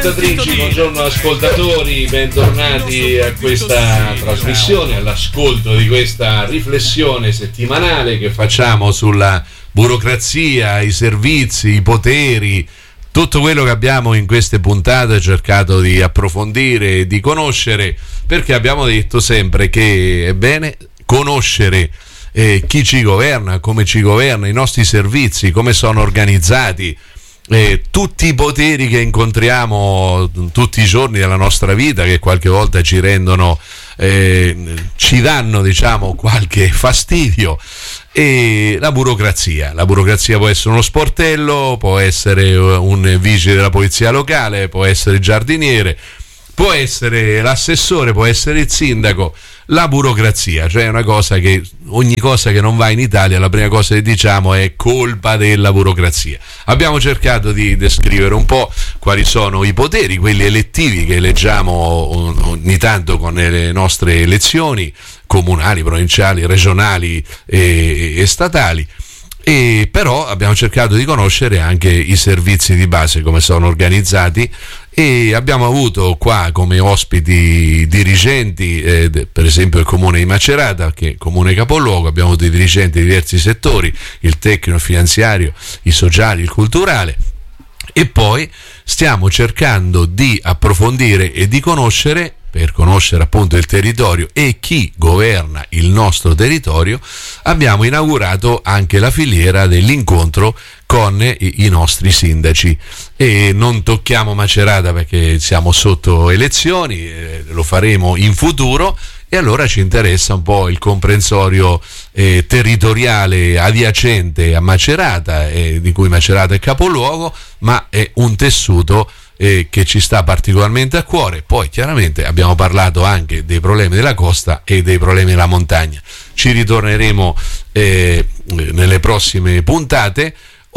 Buongiorno ascoltatori, bentornati a questa trasmissione, all'ascolto di questa riflessione settimanale che facciamo sulla burocrazia, i servizi, i poteri, tutto quello che abbiamo in queste puntate cercato di approfondire e di conoscere, perché abbiamo detto sempre che è bene conoscere chi ci governa, come ci governa, i nostri servizi, come sono organizzati. Tutti i poteri che incontriamo tutti i giorni della nostra vita, che qualche volta ci rendono ci danno, diciamo, qualche fastidio. E la burocrazia può essere uno sportello, può essere un vigile della polizia locale, può essere il giardiniere, può essere l'assessore, può essere il sindaco. La burocrazia, cioè una cosa che ogni cosa che non va in Italia, la prima cosa che diciamo è colpa della burocrazia. Abbiamo cercato di descrivere un po' quali sono i poteri, quelli elettivi che eleggiamo ogni tanto con le nostre elezioni comunali, provinciali, regionali e statali. E però abbiamo cercato di conoscere anche i servizi di base, come sono organizzati, e abbiamo avuto qua come ospiti dirigenti, per esempio il comune di Macerata, che è comune capoluogo. Abbiamo avuto i dirigenti di diversi settori, il tecnico, il finanziario, i sociali, il culturale, e poi stiamo cercando di approfondire e di conoscere, per conoscere appunto il territorio e chi governa il nostro territorio. Abbiamo inaugurato anche la filiera dell'incontro con i nostri sindaci, e non tocchiamo Macerata perché siamo sotto elezioni, lo faremo in futuro, e allora ci interessa un po' il comprensorio territoriale adiacente a Macerata, di cui Macerata è capoluogo, ma è un tessuto che ci sta particolarmente a cuore. Poi chiaramente abbiamo parlato anche dei problemi della costa e dei problemi della montagna. Ci ritorneremo nelle prossime puntate.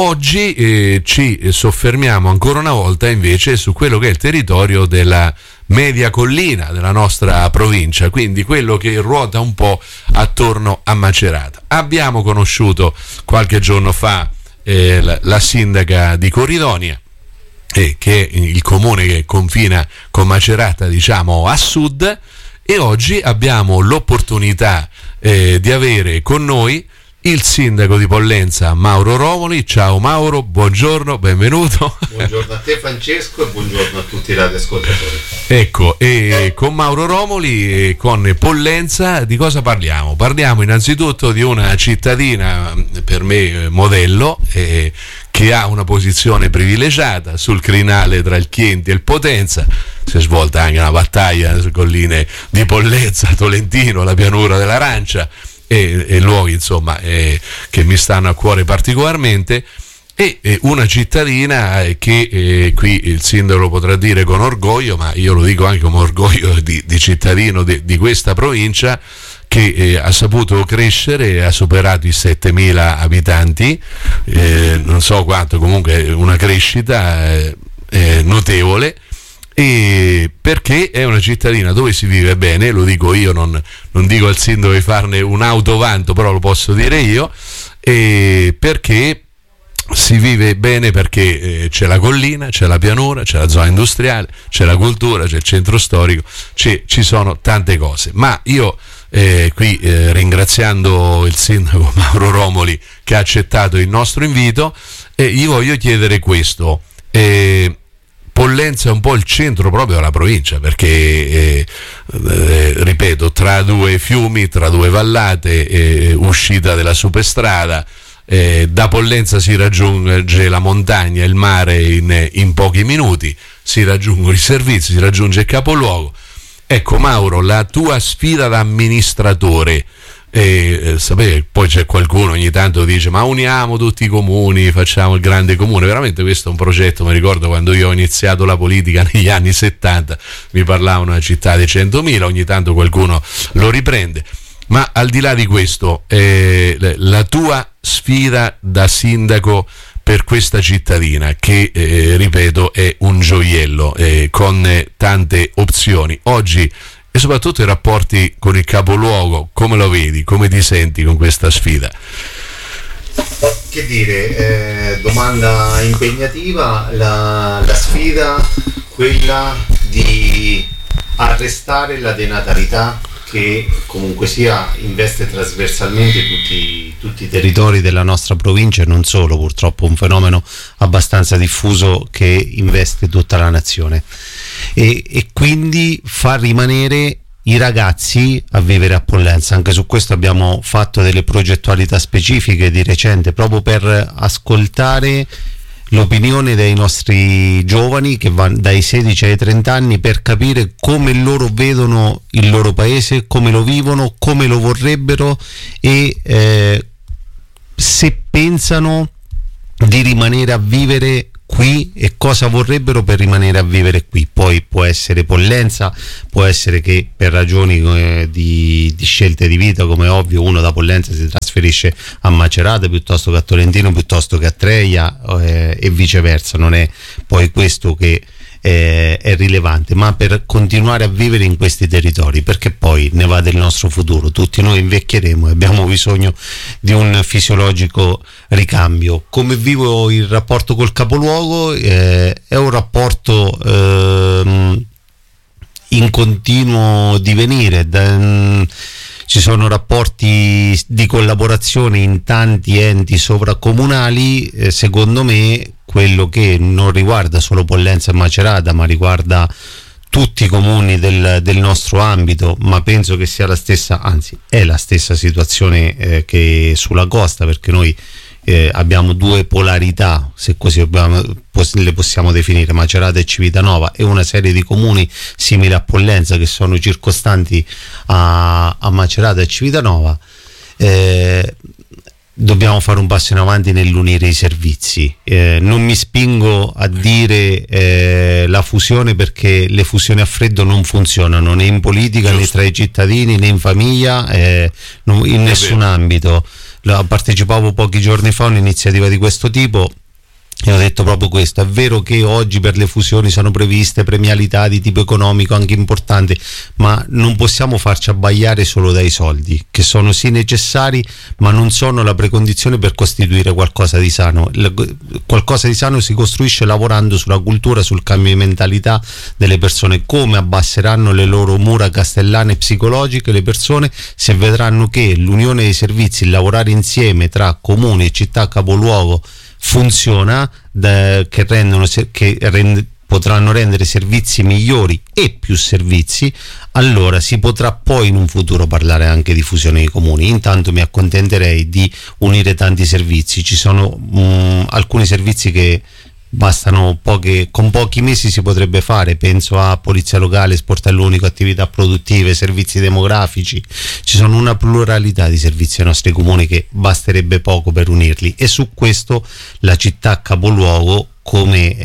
Oggi ci soffermiamo ancora una volta invece su quello che è il territorio della media collina della nostra provincia, quindi quello che ruota un po' attorno a Macerata. Abbiamo conosciuto qualche giorno fa la sindaca di Corridonia, che è il comune che confina con Macerata, diciamo a sud, e oggi abbiamo l'opportunità di avere con noi il sindaco di Pollenza, Mauro Romoli. Ciao Mauro, buongiorno, benvenuto. Buongiorno a te Francesco e buongiorno a tutti i radioascoltatori. Ecco, e con Mauro Romoli e con Pollenza di cosa parliamo? Parliamo innanzitutto di una cittadina, per me modello, che ha una posizione privilegiata sul crinale tra il Chienti e il Potenza. Si è svolta anche una battaglia sulle colline di Pollenza, Tolentino, la pianura dell'Arancia, e luoghi insomma che mi stanno a cuore particolarmente, e una cittadina che qui il sindaco lo potrà dire con orgoglio, ma io lo dico anche come orgoglio di cittadino di questa provincia, che ha saputo crescere, ha superato i 7.000 abitanti, non so quanto, comunque una crescita notevole, e perché è una cittadina dove si vive bene. Lo dico io, non dico al sindaco di farne un autovanto, però lo posso dire io, perché si vive bene, perché c'è la collina, c'è la pianura, c'è la zona industriale, c'è la cultura, c'è il centro storico, ci sono tante cose. Ma io qui ringraziando il sindaco Mauro Romoli che ha accettato il nostro invito, gli voglio chiedere questo. Pollenza è un po' il centro proprio della provincia, perché ripeto, tra due fiumi, tra due vallate, uscita della superstrada, da Pollenza si raggiunge la montagna e il mare in pochi minuti, si raggiungono i servizi, si raggiunge il capoluogo. Ecco Mauro, la tua sfida da amministratore, sapete, poi c'è qualcuno ogni tanto dice ma uniamo tutti i comuni, facciamo il grande comune. Veramente questo è un progetto, mi ricordo quando io ho iniziato la politica negli anni 70 mi parlavano di una città di 100.000, ogni tanto qualcuno lo riprende. Ma al di là di questo, la tua sfida da sindaco per questa cittadina che, ripeto, è un gioiello con tante opzioni oggi, e soprattutto i rapporti con il capoluogo, come lo vedi, come ti senti con questa sfida? Che dire, domanda impegnativa. La sfida quella di arrestare la denatalità che comunque sia investe trasversalmente tutti i territori della nostra provincia e non solo, purtroppo un fenomeno abbastanza diffuso che investe tutta la nazione, e quindi far rimanere i ragazzi a vivere a Pollenza. Anche su questo abbiamo fatto delle progettualità specifiche di recente, proprio per ascoltare l'opinione dei nostri giovani che vanno dai 16 ai 30 anni, per capire come loro vedono il loro paese, come lo vivono, come lo vorrebbero, e se pensano di rimanere a vivere qui e cosa vorrebbero per rimanere a vivere qui. Poi può essere Pollenza, può essere che per ragioni di scelte di vita, come ovvio, uno da Pollenza si trasferisce a Macerata piuttosto che a Tolentino, piuttosto che a Treia, e viceversa. Non è poi questo che è rilevante, ma per continuare a vivere in questi territori, perché poi ne va del nostro futuro. Tutti noi invecchieremo e abbiamo bisogno di un fisiologico ricambio. Come vivo il rapporto col capoluogo? È un rapporto in continuo divenire. Ci sono rapporti di collaborazione in tanti enti sovracomunali. Secondo me quello che non riguarda solo Pollenza e Macerata, ma riguarda tutti i comuni del nostro ambito, ma penso che sia la stessa, anzi è la stessa situazione che sulla costa, perché noi abbiamo due polarità, se così le possiamo definire, Macerata e Civitanova, e una serie di comuni simili a Pollenza che sono circostanti a Macerata e Civitanova. Dobbiamo fare un passo in avanti nell'unire i servizi. Non mi spingo a dire la fusione, perché le fusioni a freddo non funzionano né in politica, né tra i cittadini, né in famiglia, in nessun ambito. Partecipavo pochi giorni fa a un'iniziativa di questo tipo e ho detto proprio questo. È vero che oggi per le fusioni sono previste premialità di tipo economico anche importanti, ma non possiamo farci abbagliare solo dai soldi, che sono sì necessari, ma non sono la precondizione per costituire qualcosa di sano. Qualcosa di sano si costruisce lavorando sulla cultura, sul cambio di mentalità delle persone. Come abbasseranno le loro mura castellane psicologiche le persone se vedranno che l'unione dei servizi, il lavorare insieme tra comuni e città capoluogo funziona, potranno rendere servizi migliori e più servizi, allora si potrà poi in un futuro parlare anche di fusione dei comuni. Intanto mi accontenterei di unire tanti servizi. Ci sono alcuni servizi che bastano con pochi mesi si potrebbe fare. Penso a polizia locale, sportello unico, attività produttive, servizi demografici. Ci sono una pluralità di servizi ai nostri comuni che basterebbe poco per unirli, e su questo la città capoluogo, come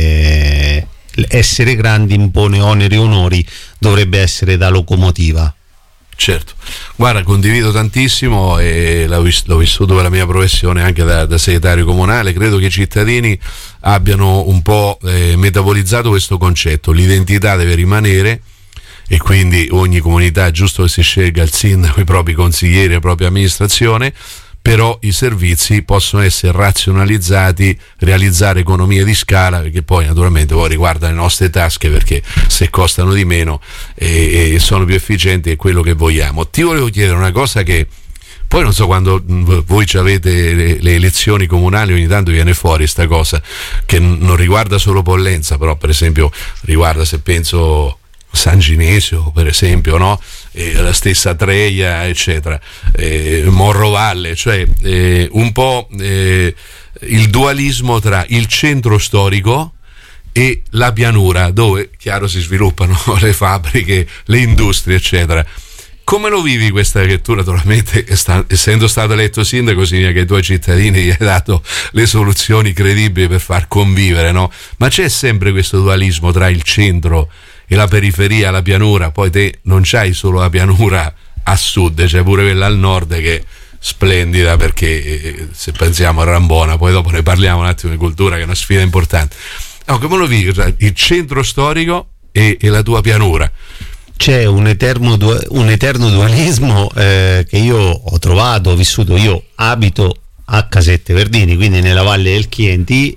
essere grandi impone oneri e onori, dovrebbe essere da locomotiva. Certo, guarda, condivido tantissimo e l'ho vissuto per la mia professione anche da segretario comunale. Credo che i cittadini abbiano un po' metabolizzato questo concetto: l'identità deve rimanere, e quindi ogni comunità è giusto che si scelga il sindaco, i propri consiglieri, la propria amministrazione, però i servizi possono essere razionalizzati, realizzare economie di scala, che poi naturalmente riguarda le nostre tasche, perché se costano di meno e sono più efficienti è quello che vogliamo. Ti volevo chiedere una cosa, che poi non so, quando voi avete le elezioni comunali ogni tanto viene fuori sta cosa, che non riguarda solo Pollenza, però per esempio riguarda, se penso San Ginesio per esempio, no? La stessa Treia eccetera, Morrovalle, cioè un po' il dualismo tra il centro storico e la pianura, dove chiaro si sviluppano le fabbriche, le industrie eccetera. Come lo vivi questa, che tu naturalmente essendo stato eletto sindaco significa che i tuoi cittadini gli hai dato le soluzioni credibili per far convivere, no? Ma c'è sempre questo dualismo tra il centro e la periferia, la pianura. Poi te non c'hai solo la pianura a sud, c'è pure quella al nord che è splendida, perché se pensiamo a Rambona, poi dopo ne parliamo un attimo di cultura, che è una sfida importante. Come lo vivi il centro storico e la tua pianura? C'è un eterno dualismo che io ho trovato, ho vissuto. Io abito a Casette Verdini, quindi nella Valle del Chieti,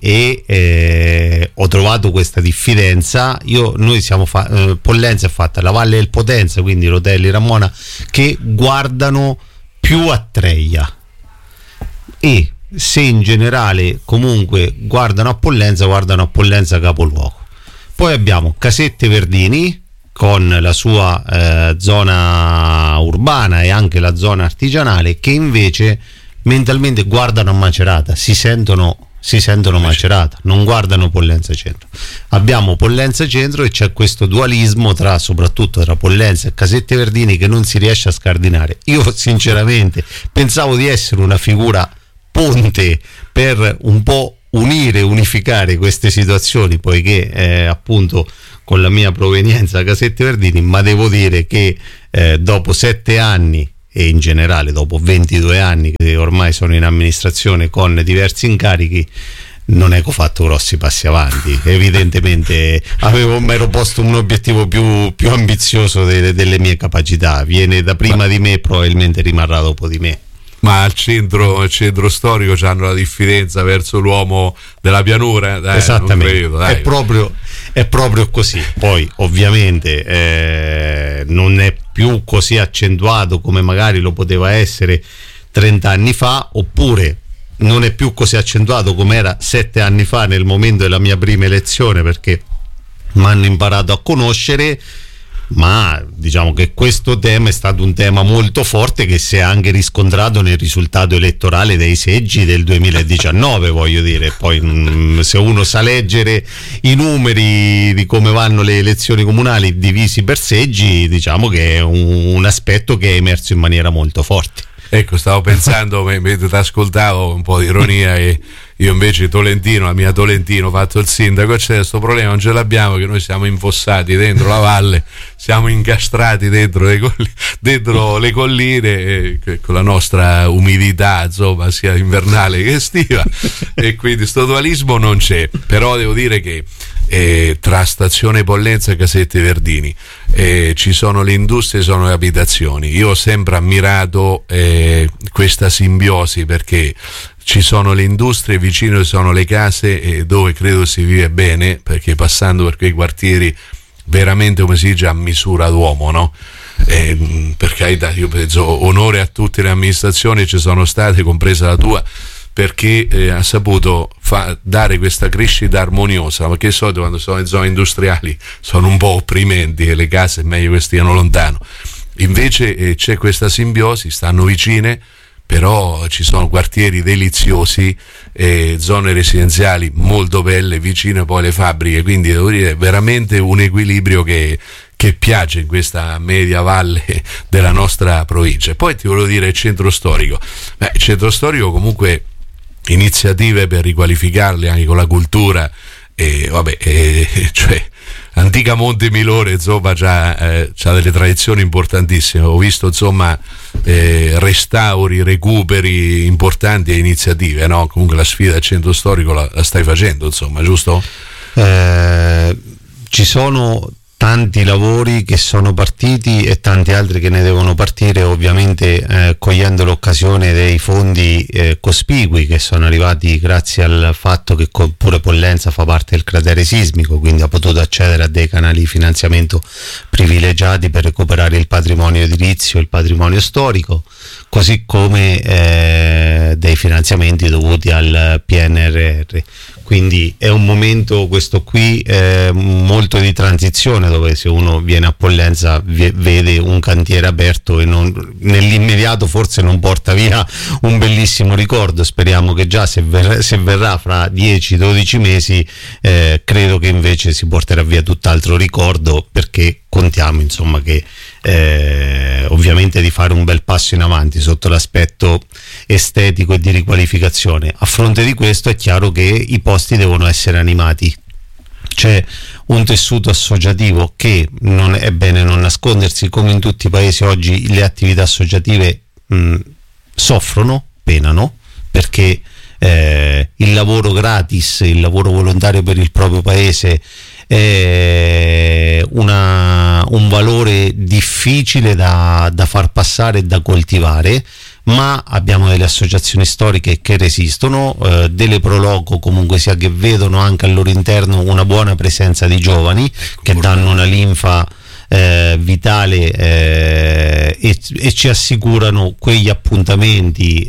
e ho trovato questa diffidenza. Noi siamo Pollenza è fatta la Valle del Potenza, quindi l'hotel Ramona, che guardano più a Treia, e se in generale comunque guardano a Pollenza capoluogo. Poi abbiamo Casette Verdini con la sua zona urbana e anche la zona artigianale, che invece mentalmente guardano a Macerata, si sentono Macerata, non guardano Pollenza Centro. Abbiamo Pollenza Centro e c'è questo dualismo soprattutto tra Pollenza e Casette Verdini che non si riesce a scardinare. Io sinceramente pensavo di essere una figura ponte per un po' unificare queste situazioni, poiché appunto con la mia provenienza a Casette Verdini, ma devo dire che dopo 7 anni e in generale dopo 22 anni che ormai sono in amministrazione con diversi incarichi, non ho fatto grossi passi avanti. Evidentemente mi ero posto un obiettivo più ambizioso delle mie capacità. Viene da prima di me, probabilmente rimarrà dopo di me. Ma al centro storico c'hanno la diffidenza verso l'uomo della pianura? Dai, esattamente, credo, dai. È proprio così. Poi ovviamente non è più così accentuato come magari lo poteva essere 30 anni fa, oppure non è più così accentuato come era 7 anni fa nel momento della mia prima elezione, perché mi hanno imparato a conoscere. Ma diciamo che questo tema è stato un tema molto forte, che si è anche riscontrato nel risultato elettorale dei seggi del 2019, voglio dire. Poi se uno sa leggere i numeri di come vanno le elezioni comunali divisi per seggi, diciamo che è un aspetto che è emerso in maniera molto forte. Ecco, stavo pensando mentre ti ascoltavo, un po' di ironia, e io invece Tolentino, la mia Tolentino, fatto il sindaco, c'è questo problema, non ce l'abbiamo, che noi siamo infossati dentro la valle, siamo incastrati dentro le colline, con la nostra umidità, insomma, sia invernale che estiva, e quindi sto dualismo non c'è. Però devo dire che tra Stazione Pollenza e Casette Verdini ci sono le industrie, sono le abitazioni. Io ho sempre ammirato questa simbiosi, perché ci sono le industrie, vicino ci sono le case, dove credo si vive bene, perché passando per quei quartieri veramente, come si dice, a misura d'uomo, no? Per carità, io penso onore a tutte le amministrazioni ci sono state, compresa la tua, perché ha saputo dare questa crescita armoniosa, perché di solito quando sono in zone industriali sono un po' opprimenti e le case è meglio che stiano lontano. Invece c'è questa simbiosi, stanno vicine, però ci sono quartieri deliziosi, zone residenziali molto belle, vicine poi le fabbriche, quindi devo dire veramente un equilibrio che piace in questa media valle della nostra provincia. E poi ti volevo dire il centro storico. Il centro storico comunque iniziative per riqualificarli anche con la cultura, cioè Antica Monte Milore, insomma, c'ha delle tradizioni importantissime. Ho visto, insomma, restauri, recuperi importanti e iniziative, no? Comunque la sfida del centro storico la stai facendo, insomma, giusto? Ci sono tanti lavori che sono partiti e tanti altri che ne devono partire, ovviamente cogliendo l'occasione dei fondi cospicui che sono arrivati grazie al fatto che pure Pollenza fa parte del cratere sismico, quindi ha potuto accedere a dei canali di finanziamento privilegiati per recuperare il patrimonio edilizio, il patrimonio storico, così come dei finanziamenti dovuti al PNRR. Quindi è un momento, questo qui, molto di transizione, dove se uno viene a Pollenza vede un cantiere aperto e nell'immediato forse non porta via un bellissimo ricordo. Speriamo che già se verrà fra 10-12 mesi, credo che invece si porterà via tutt'altro ricordo, perché contiamo, insomma, che ovviamente di fare un bel passo in avanti sotto l'aspetto estetico e di riqualificazione. A fronte di questo è chiaro che i posti devono essere animati. C'è un tessuto associativo che non è bene non nascondersi, come in tutti i paesi oggi le attività associative soffrono, penano, perché il lavoro gratis, il lavoro volontario per il proprio paese è un valore difficile da far passare e da coltivare, ma abbiamo delle associazioni storiche che resistono, delle Proloco comunque sia che vedono anche al loro interno una buona presenza di giovani che danno una linfa vitale e ci assicurano quegli appuntamenti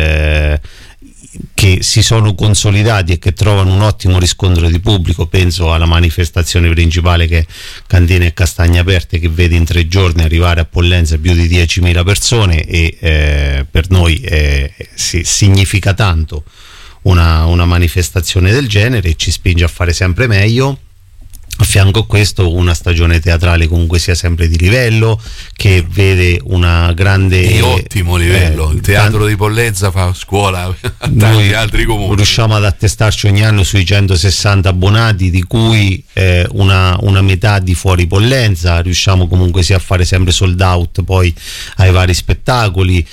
che si sono consolidati e che trovano un ottimo riscontro di pubblico. Penso alla manifestazione principale che è Cantine e Castagne Aperte, che vede in 3 giorni arrivare a Pollenza più di 10.000 persone e per noi significa tanto una manifestazione del genere e ci spinge a fare sempre meglio. A fianco a questo una stagione teatrale comunque sia sempre di livello, che vede una grande di ottimo livello. Il teatro di Pollenza fa scuola a tanti altri comuni. Riusciamo ad attestarci ogni anno sui 160 abbonati, di cui una metà di fuori Pollenza. Riusciamo comunque sia a fare sempre sold out poi ai vari spettacoli,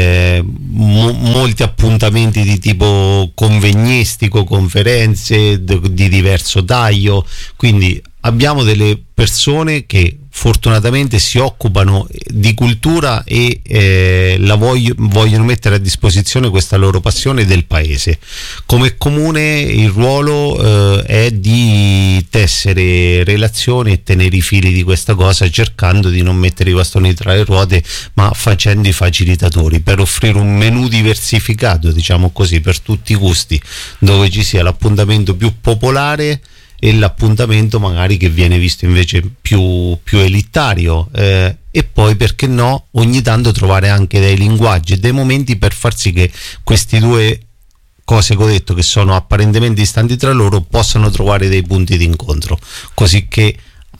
molti appuntamenti di tipo convegnistico, conferenze di diverso taglio, quindi abbiamo delle persone che fortunatamente si occupano di cultura e vogliono mettere a disposizione questa loro passione del paese. Come comune il ruolo è di tessere relazioni e tenere i fili di questa cosa, cercando di non mettere i bastoni tra le ruote, ma facendo i facilitatori per offrire un menù diversificato, diciamo così, per tutti i gusti, dove ci sia l'appuntamento più popolare e l'appuntamento magari che viene visto invece più elitario, e poi perché no ogni tanto trovare anche dei linguaggi e dei momenti per far sì che questi due cose che ho detto, che sono apparentemente distanti tra loro, possano trovare dei punti di incontro, così che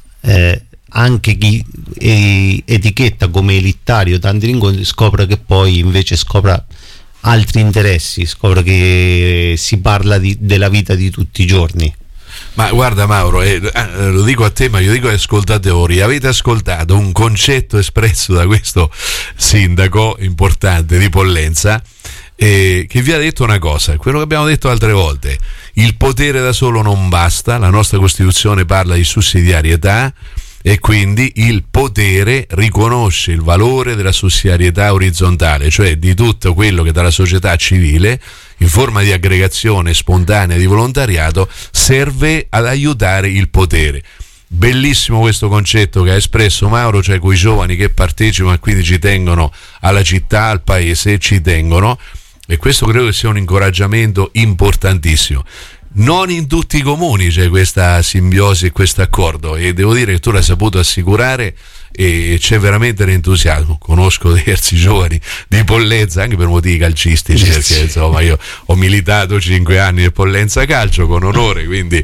anche chi etichetta come elitario tanti incontri scopra che poi invece scopra altri interessi, scopra che si parla della vita di tutti i giorni. Ma guarda Mauro, lo dico a te, ma io dico agli ascoltatori: avete ascoltato un concetto espresso da questo sindaco importante di Pollenza, che vi ha detto una cosa, quello che abbiamo detto altre volte: il potere da solo non basta, la nostra Costituzione parla di sussidiarietà e quindi il potere riconosce il valore della sussidiarietà orizzontale, cioè di tutto quello che dalla società civile in forma di aggregazione spontanea di volontariato serve ad aiutare il potere. Bellissimo questo concetto che ha espresso Mauro, cioè quei giovani che partecipano e quindi ci tengono alla città, al paese, ci tengono, e questo credo che sia un incoraggiamento importantissimo. Non in tutti i comuni c'è questa simbiosi e questo accordo, e devo dire che tu l'hai saputo assicurare e c'è veramente l'entusiasmo. Conosco diversi giovani di Pollenza anche per motivi calcistici, perché insomma io ho militato 5 anni nel Pollenza Calcio con onore, quindi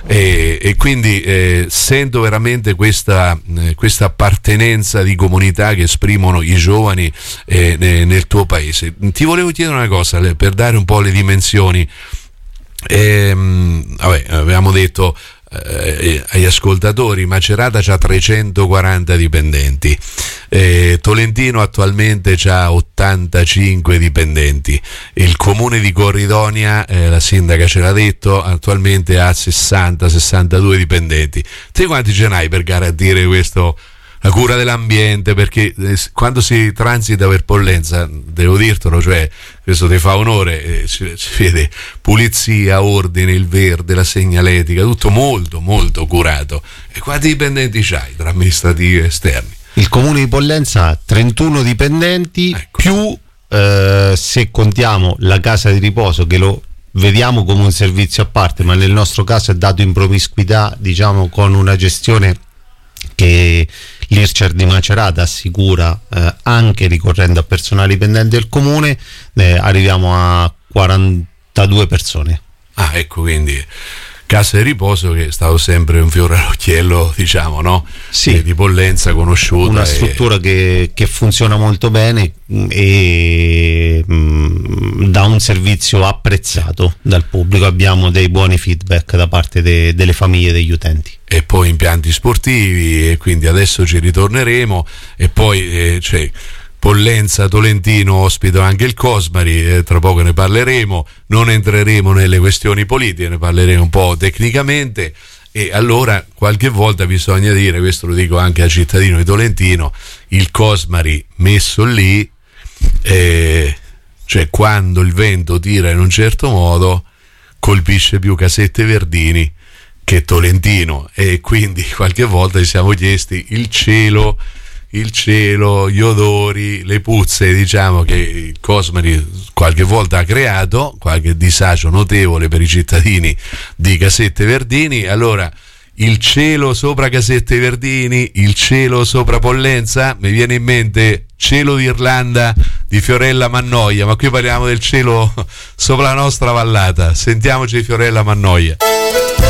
sento veramente questa appartenenza di comunità che esprimono i giovani nel tuo paese. Ti volevo chiedere una cosa per dare un po' le dimensioni. Abbiamo detto agli ascoltatori, Macerata c'ha 340 dipendenti, Tolentino attualmente c'ha 85 dipendenti, il comune di Corridonia, la sindaca ce l'ha detto, attualmente ha 60-62 dipendenti. Te quanti ce n'hai per garantire questo, la cura dell'ambiente? Perché quando si transita per Pollenza, devo dirtelo, cioè questo ti fa onore, si vede pulizia, ordine, il verde, la segnaletica, tutto molto molto curato. E quanti dipendenti c'hai tra amministrativi e esterni? Il comune di Pollenza ha 31 dipendenti, ecco, più se contiamo la casa di riposo, che lo vediamo come un servizio a parte, ma nel nostro caso è dato in promiscuità, diciamo, con una gestione che l'IRCER di Macerata assicura, anche ricorrendo a personale dipendente del comune, arriviamo a 42 persone. Ah, ecco, quindi casa di riposo che è stato sempre un fiore all'occhiello, diciamo, no? Sì, di Pollenza, conosciuta. Una struttura che funziona molto bene e dà un servizio apprezzato dal pubblico. Abbiamo dei buoni feedback da parte delle famiglie degli utenti. E poi impianti sportivi, e quindi adesso ci ritorneremo, e poi Pollenza, Tolentino ospita anche il Cosmari, tra poco ne parleremo, non entreremo nelle questioni politiche, ne parleremo un po' tecnicamente. E allora qualche volta bisogna dire, questo lo dico anche al cittadino di Tolentino, il Cosmari messo lì cioè quando il vento tira in un certo modo colpisce più Casette Verdini che Tolentino, e quindi qualche volta ci siamo chiesti il cielo, gli odori, le puzze, diciamo, che il Cosmeri qualche volta ha creato, qualche disagio notevole per i cittadini di Casette Verdini. Allora, il cielo sopra Casette Verdini, il cielo sopra Pollenza, mi viene in mente Cielo d'Irlanda di Fiorella Mannoia, ma qui parliamo del cielo sopra la nostra vallata. Sentiamoci Fiorella Mannoia.